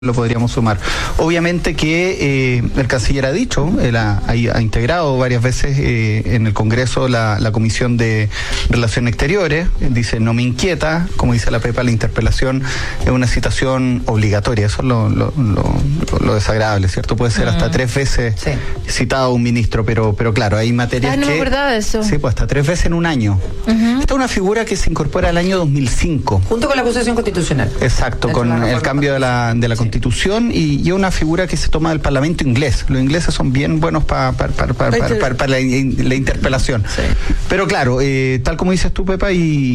lo podríamos sumar. Obviamente que el canciller ha dicho, él ha integrado varias veces en el Congreso la Comisión de Relaciones Exteriores, dice no me inquieta, como dice la Pepa, la interpelación es una citación obligatoria, eso es lo desagradable, ¿cierto? Puede ser hasta 3 veces citado un ministro, pero claro, hay materias no que... me acordaba de eso. Sí, pues hasta 3 veces en un año. Esta es una figura que se incorpora al año 2005. Junto con la acusación constitucional. Exacto, con el cambio de la Constitución y una figura que se toma del Parlamento inglés. Los ingleses son bien buenos para la interpelación. Sí. Pero claro, tal como dices tú, Pepa,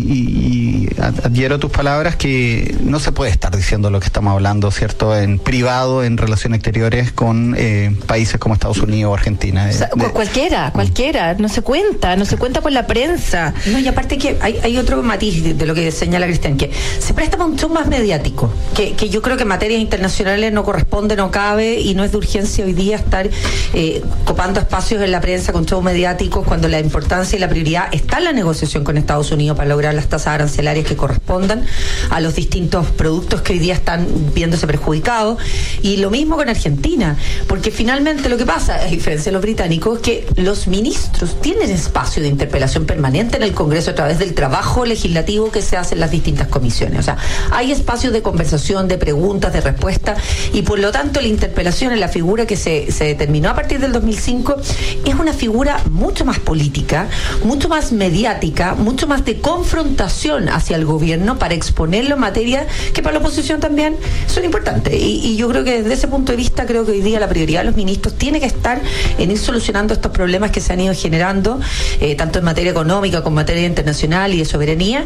y adhiero a tus palabras, que no se puede estar diciendo lo que estamos hablando, ¿cierto?, en privado, en relaciones exteriores con países como Estados Unidos o Argentina. O sea, cualquiera, no se cuenta por la prensa. No, y aparte que hay otro matiz de lo que señala Cristian, que se presta para un show más mediático, que yo creo que en materias internacionales no corresponde, no cabe, y no es de urgencia hoy día estar copando espacios en la prensa con shows mediáticos, cuando la importancia y la prioridad está en la negociación con Estados Unidos para lograr las tasas arancelarias que correspondan a los distintos productos que hoy día están viéndose perjudicados. Y lo mismo con Argentina, porque finalmente lo que pasa, a diferencia de los británicos, es que los ministros tienen espacio de interpelación permanente en el Congreso a través del trabajo legislativo que se hace en las distintas comisiones. O sea, hay espacios de conversación, de preguntas, de respuesta, y por lo tanto la interpelación en la figura que se determinó a partir del 2005 es una figura mucho más política, mucho más mediática, mucho más de confrontación hacia el gobierno para exponerlo en materia que para la oposición también son importantes. Y yo creo que desde ese punto de vista, creo que hoy día la prioridad de los ministros tiene que estar en ir solucionando estos problemas que se han ido generando, tanto en materia económica como en materia internacional y de soberanía,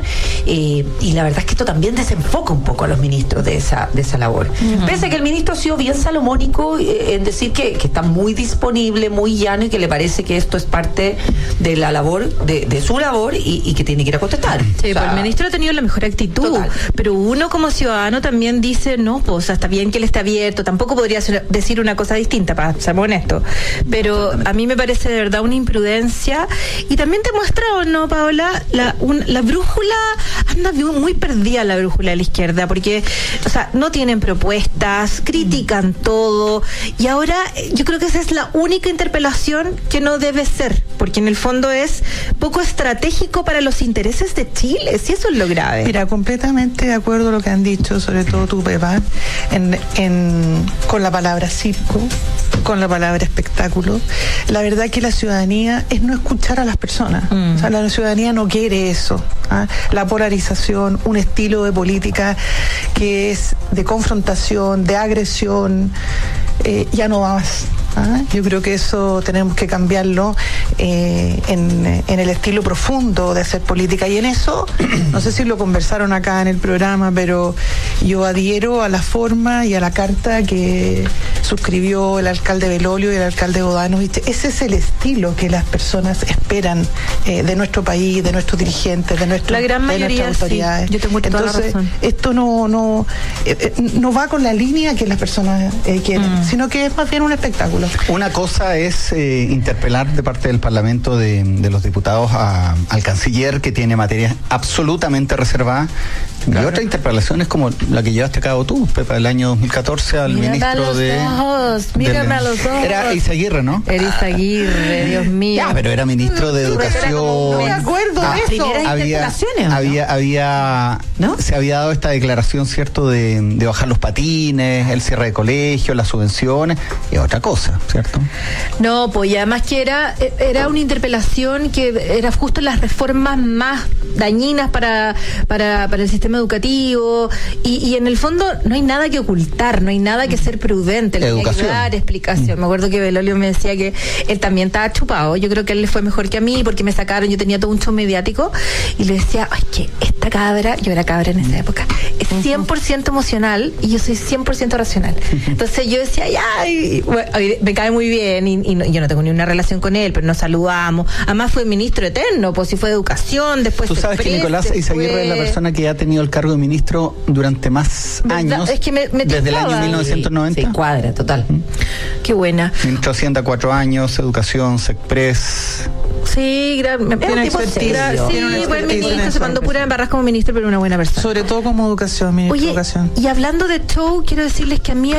y la verdad es que esto también desenfoca un poco a los ministros de esa labor. Pese a que el ministro ha sido bien salomónico en decir que está muy disponible, muy llano, y que le parece que esto es parte de la labor, de su labor, y que tiene que ir a contestar. Sí, pues el ministro ha tenido la mejor actitud. Total. Pero uno como ciudadano también dice, no, pues está bien que él esté abierto, tampoco podría decir una cosa distinta, para ser honesto. Pero a mí me parece de verdad una imprudencia, y también te muestra, ¿o no, Paola? La brújula, anda muy perdida la brújula de la izquierda, porque, o sea, no tienen propuestas, critican todo, y ahora yo creo que esa es la única interpelación que no debe ser, porque en el fondo es poco estratégico para los intereses de Chile, si eso es lo grave. Mira, completamente de acuerdo a lo que han dicho, sobre todo tú, Pepa, con la palabra circo, con la palabra espectáculo. La verdad que la ciudadanía es no escuchar a las personas. O sea, la ciudadanía no quiere eso. La polarización, un estilo de política que es de confrontación, de agresión, ya no va más. Yo creo que eso tenemos que cambiarlo en el estilo profundo de hacer política, y en eso, no sé si lo conversaron acá en el programa, pero yo adhiero a la forma y a la carta que suscribió el alcalde Belolio y el alcalde Bodanovich. Ese es el estilo que las personas esperan de nuestro país, de nuestros dirigentes, de nuestras autoridades. Sí, yo tengo toda la razón. Esto no va con la línea que las personas quieren, sino que es más bien un espectáculo. Una cosa es interpelar de parte del Parlamento de los diputados al canciller, que tiene materias absolutamente reservadas, y otra interpelación es como la que llevaste a cabo tú, Pepa, el año 2014 al ministro Mírame a los ojos. Era Izaguirre, ¿no? Era Izaguirre, Dios mío. Ya, pero era ministro de Educación. No me acuerdo de eso. Se había dado esta declaración, ¿cierto?, de bajar los patines, el cierre de colegios, las subvenciones, y otra cosa, ¿cierto? No, pues, y además que era una interpelación que era justo las reformas más dañinas para el sistema educativo, y en el fondo no hay nada que ocultar, no hay nada que ser prudente, le hay que dar explicación. Me acuerdo que Belolio me decía que él también estaba chupado, yo creo que él le fue mejor que a mí porque me sacaron, yo tenía todo un show mediático, y le decía, ay, que esta cabra, yo era cabra en esa época, es 100% emocional y yo soy 100% racional. Entonces yo decía, me cae muy bien, y yo no tengo ni una relación con él, pero nos saludamos. Además fue ministro eterno, pues si fue de educación, después. Tú sabes que Nicolás Izaguirre es la persona que ha tenido el cargo de ministro durante más años, es que me desde el año 1990. Sí, cuadra, total. Qué buena. Ministro de Hacienda 4 años, Educación, SECPRES, Sí, Tiene expertise. Sí, buen ministro, se mandó pura embarras como ministro, pero una buena persona. Sobre todo como educación, ministro de Oye, Educación. y hablando de show, quiero decirles que a mí